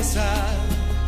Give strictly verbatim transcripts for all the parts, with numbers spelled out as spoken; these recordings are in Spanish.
empezar.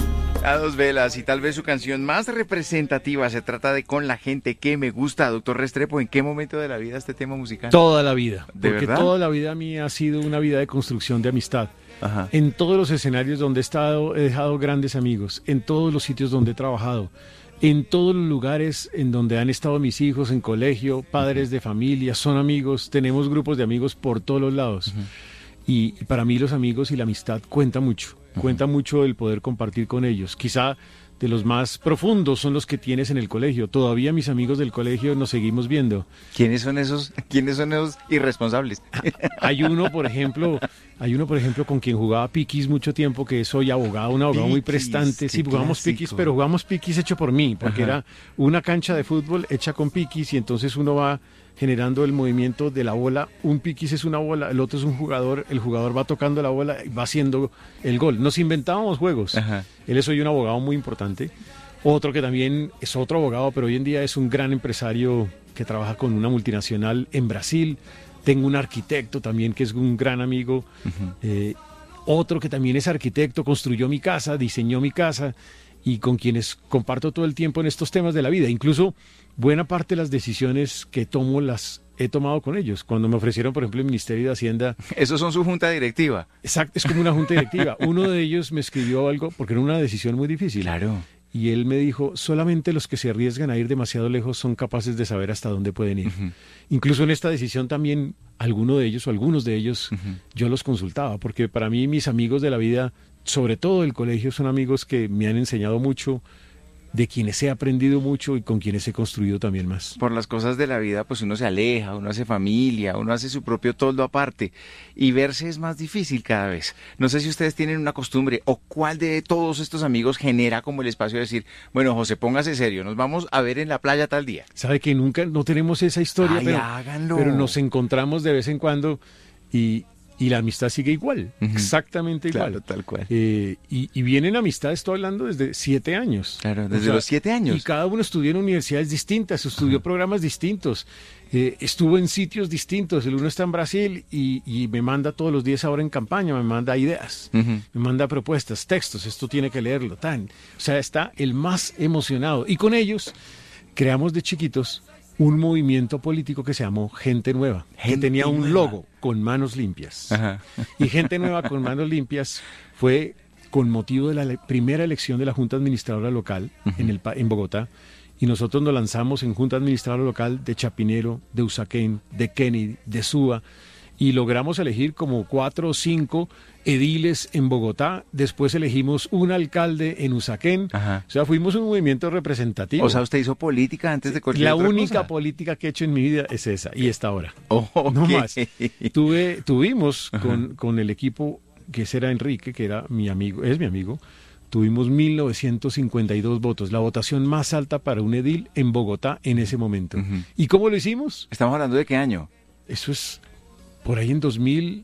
A dos velas, y tal vez su canción más representativa se trata de Con la gente que me gusta. Doctor Restrepo, ¿en qué momento de la vida este tema musical? Toda la vida, ¿De porque verdad? toda la vida mía ha sido una vida de construcción de amistad. Ajá. En todos los escenarios donde he estado he dejado grandes amigos, en todos los sitios donde he trabajado, en todos los lugares en donde han estado mis hijos, en colegio, padres de familia, son amigos, tenemos grupos de amigos por todos los lados. Uh-huh. Y, y para mí los amigos y la amistad cuenta mucho, uh-huh. cuenta mucho el poder compartir con ellos. Quizá de los más profundos son los que tienes en el colegio. Todavía mis amigos del colegio nos seguimos viendo. ¿Quiénes son esos, quiénes son esos irresponsables? Hay uno, por ejemplo, hay uno, por ejemplo, con quien jugaba piquis mucho tiempo, que soy abogado, un abogado piquis, muy prestante. Sí, jugamos clásico. piquis, pero jugamos piquis hecho por mí, porque Ajá. era una cancha de fútbol hecha con piquis y entonces uno va generando el movimiento de la bola. Un piquis es una bola, el otro es un jugador, el jugador va tocando la bola y va haciendo el gol. Nos inventábamos juegos. Ajá. Él es hoy un abogado muy importante. Otro que también es otro abogado, pero hoy en día es un gran empresario que trabaja con una multinacional en Brasil. Tengo un arquitecto también que es un gran amigo. Uh-huh. Eh, otro que también es arquitecto, construyó mi casa, diseñó mi casa y con quienes comparto todo el tiempo en estos temas de la vida. Incluso buena parte de las decisiones que tomo las he tomado con ellos. Cuando me ofrecieron, por ejemplo, el Ministerio de Hacienda... Esos son su junta directiva. Exacto, es como una junta directiva. Uno de ellos me escribió algo, porque era una decisión muy difícil. Claro. Y él me dijo, solamente los que se arriesgan a ir demasiado lejos son capaces de saber hasta dónde pueden ir. Uh-huh. Incluso en esta decisión también, alguno de ellos o algunos de ellos, uh-huh. yo los consultaba, porque para mí mis amigos de la vida, sobre todo del colegio, son amigos que me han enseñado mucho, de quienes he aprendido mucho y con quienes he construido también más. Por las cosas de la vida, pues uno se aleja, uno hace familia, uno hace su propio toldo aparte y verse es más difícil cada vez. No sé si ustedes tienen una costumbre o cuál de todos estos amigos genera como el espacio de decir, bueno, José, póngase serio, nos vamos a ver en la playa tal día. Sabe que nunca, no tenemos esa historia, Ay, pero, háganlo. pero nos encontramos de vez en cuando y... Y la amistad sigue igual, uh-huh. exactamente igual. Claro, tal cual. Eh, y, y vienen amistades, estoy hablando desde siete años. Claro, desde o sea, los siete años. Y cada uno estudió en universidades distintas, estudió uh-huh. programas distintos, eh, estuvo en sitios distintos. El uno está en Brasil y, y me manda todos los días ahora en campaña, me manda ideas, uh-huh. me manda propuestas, textos, esto tiene que leerlo, tan. O sea, está el más emocionado. Y con ellos creamos de chiquitos un movimiento político que se llamó Gente Nueva, Gente que tenía un nueva. logo con manos limpias. Ajá. Y Gente Nueva con manos limpias fue con motivo de la le- primera elección de la Junta Administradora Local uh-huh. en, el, en Bogotá. Y nosotros nos lanzamos en Junta Administradora Local de Chapinero, de Usaquén, de Kennedy, de Suba, y logramos elegir como cuatro o cinco ediles en Bogotá, después elegimos un alcalde en Usaquén. Ajá. O sea, fuimos un movimiento representativo. O sea, usted hizo política antes de cualquier La otra única cosa. política que he hecho en mi vida es esa, y esta ahora. Oh, okay. No más. Tuve, tuvimos con, con el equipo, que ese era Enrique, que era mi amigo, es mi amigo, tuvimos mil novecientos cincuenta y dos votos, la votación más alta para un edil en Bogotá en ese momento. Uh-huh. ¿Y cómo lo hicimos? ¿Estamos hablando de qué año? Eso es por ahí en dos mil...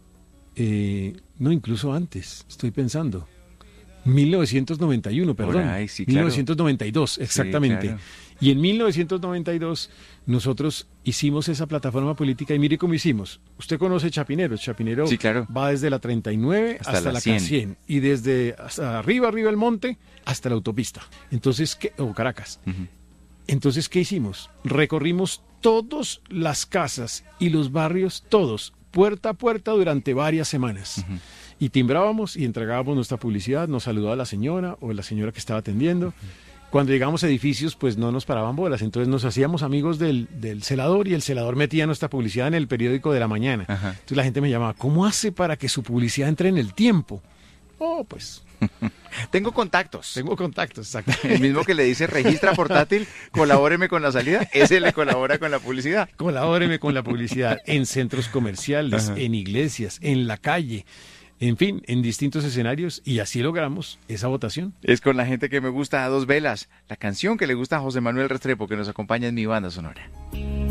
Eh, no, incluso antes, estoy pensando. mil novecientos noventa y uno, perdón. Ahí, sí, claro. mil novecientos noventa y dos, exactamente. Sí, claro. Y en mil novecientos noventa y dos nosotros hicimos esa plataforma política y mire cómo hicimos. Usted conoce Chapinero. Chapinero sí, claro. va desde la treinta y nueve hasta, hasta la, la cien. cien. Y desde hasta arriba, arriba del monte, hasta la autopista. Entonces, ¿qué? O Caracas. Uh-huh. Entonces, ¿qué hicimos? Recorrimos todas las casas y los barrios, todos, puerta a puerta durante varias semanas. Uh-huh. Y timbrábamos y entregábamos nuestra publicidad, nos saludaba la señora o la señora que estaba atendiendo. Uh-huh. Cuando llegamos a edificios, pues no nos paraban bolas, entonces nos hacíamos amigos del, del celador y el celador metía nuestra publicidad en el periódico de la mañana. Uh-huh. Entonces la gente me llamaba, ¿cómo hace para que su publicidad entre en el tiempo? Oh, pues... Tengo contactos. Tengo contactos, exactamente. El mismo que le dice registra portátil, colabóreme con la salida, ese le colabora con la publicidad. Colabóreme con la publicidad en centros comerciales, ajá, en iglesias, en la calle, en fin, en distintos escenarios, y así logramos esa votación. Es con la gente que me gusta a dos velas, la canción que le gusta a José Manuel Restrepo, que nos acompaña en Mi Banda Sonora.